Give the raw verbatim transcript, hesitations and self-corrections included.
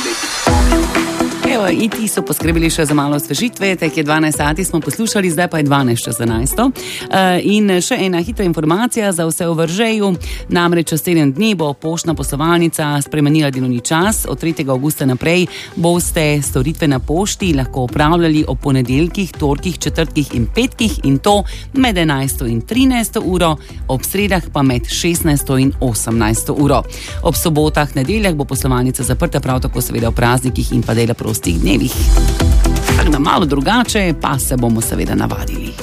Evo, I T so poskrbeli še za malo osvežitve, tek je dvanajst sati smo poslušali, zdaj pa je dvanajst čez enajsto. In še ena hitra informacija za vse v Vržeju, namreč čez teden dni bo poštna poslovalnica spremenila delovni čas. Od tretjega avgusta naprej boste storitve na pošti lahko opravljali ob ponedeljkih, torkih, četrtkih in petkih in to med enajsto in trinajsto uro, ob sredah pa med šestnajsto in osemnajsto uro. Ob sobotah, nedeljah bo poslovalnica zaprta, prav tako seveda v praznikih in pa dela prostih dnevih. Tako da malo drugače, pa se bomo seveda navadili.